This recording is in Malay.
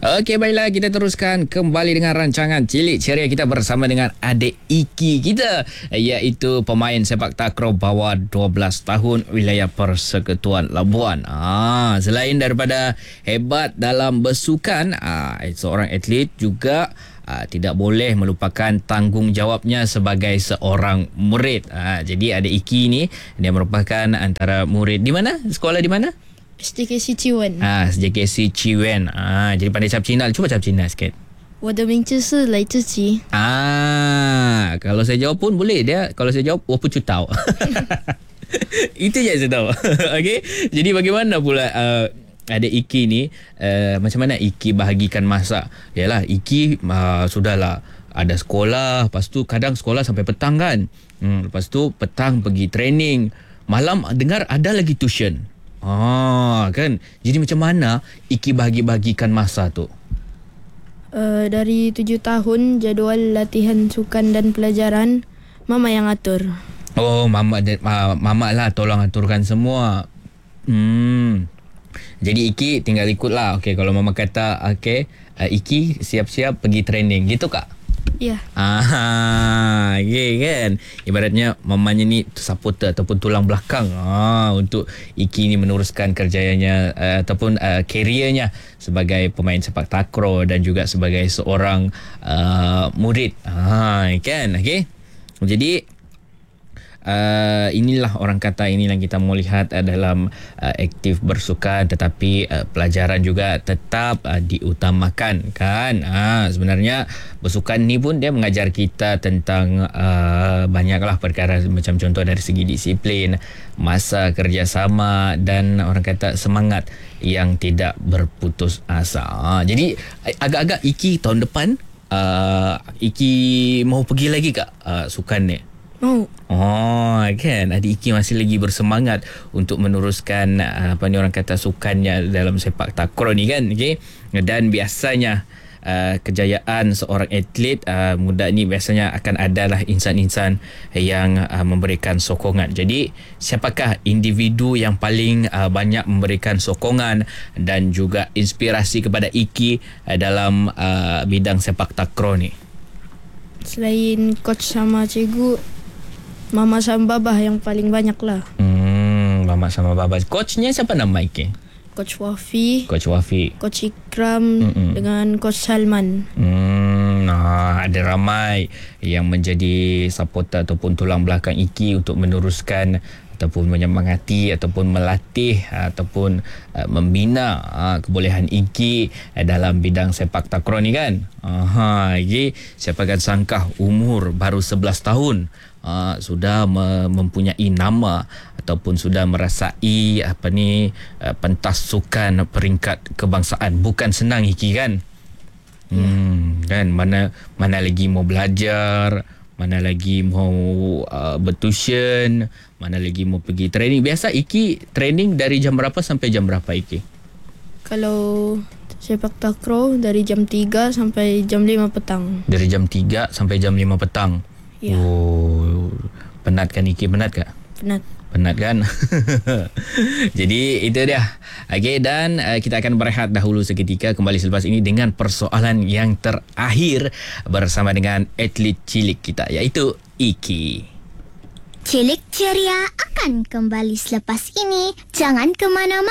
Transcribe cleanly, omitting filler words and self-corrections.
Okey, baiklah, kita teruskan kembali dengan rancangan Cilik Ceria kita bersama dengan adik Iki kita, iaitu pemain sepak takraw bawah 12 tahun wilayah Persekutuan Labuan. Selain daripada hebat dalam bersukan, seorang atlet juga tidak boleh melupakan tanggungjawabnya sebagai seorang murid. Jadi adik Iki ni, dia merupakan antara murid di mana? Sekolah di mana? SJKC Chiwen。 SJKC Chiwen. Jadi pandai cap Cina. Cuba cap Cina sikit. 我的名字是雷志奇。 Kalau saya jawab pun boleh dia. Kalau saya jawab, 我不知道. Itu je saya tahu. Okey. Jadi bagaimana pula ada Iki ni, macam mana Iki bahagikan masa? Yalah, Iki sudahlah ada sekolah, lepas tu kadang sekolah sampai petang kan. Lepas tu petang pergi training, malam dengar ada lagi tuition. Kan. Jadi macam mana Iki bahagi-bahagikan masa tu? Dari 7 tahun jadual latihan sukan dan pelajaran mama yang atur. Mama lah tolong aturkan semua. Jadi Iki tinggal ikut lah. Okey, kalau mama kata Iki siap-siap pergi training, gitu kak? Ya. Okay, kan. Ibaratnya mamanya ni supporter ataupun tulang belakang untuk Iki ni meneruskan kerjayanya ataupun keriernya sebagai pemain sepak takraw dan juga sebagai seorang murid. Kan. Okay. Jadi inilah orang kata, inilah kita mau lihat dalam aktif bersukan, tetapi pelajaran juga tetap diutamakan kan. Sebenarnya bersukan ni pun dia mengajar kita tentang banyaklah perkara, macam contoh dari segi disiplin, masa kerjasama dan orang kata semangat yang tidak berputus asa. Jadi agak-agak Iki tahun depan Iki mau pergi lagi kak sukan ni? Mau. Kan, adik Iki masih lagi bersemangat untuk meneruskan orang kata sukannya dalam sepak takraw ni kan. Okay? Dan biasanya kejayaan seorang atlet muda ni biasanya akan adalah insan-insan yang memberikan sokongan. Jadi siapakah individu yang paling banyak memberikan sokongan dan juga inspirasi kepada Iki dalam bidang sepak takraw ni? Selain coach sama cikgu, mama sama babah yang paling banyak lah. Mama sama babah. Coachnya siapa nama Iki? Coach Wafi, Coach Wafi, Coach Ikram dengan Coach Salman. Ada ramai yang menjadi supporter ataupun tulang belakang Iki untuk meneruskan ataupun menyemangati ataupun melatih ataupun membina kebolehan Iki dalam bidang sepak takraw ni kan. Jadi siapa akan sangka umur baru 11 tahun sudah mempunyai nama ataupun sudah merasai pentas sukan peringkat kebangsaan. Bukan senang Iki kan. Kan, mana lagi mau belajar, mana lagi mau bertuition, mana lagi mau pergi training. Biasa Iki training dari jam berapa sampai jam berapa Iki? Kalau sepak takraw dari jam 3 sampai jam 5 petang. Dari jam 3 sampai jam 5 petang. Ya. Penat kan Iki? Penat kak? Penat kan? Jadi itu dia. Okey, dan kita akan berehat dahulu seketika, kembali selepas ini dengan persoalan yang terakhir bersama dengan atlet cilik kita, iaitu Iki. Cilik Ceria akan kembali selepas ini. Jangan ke mana-mana.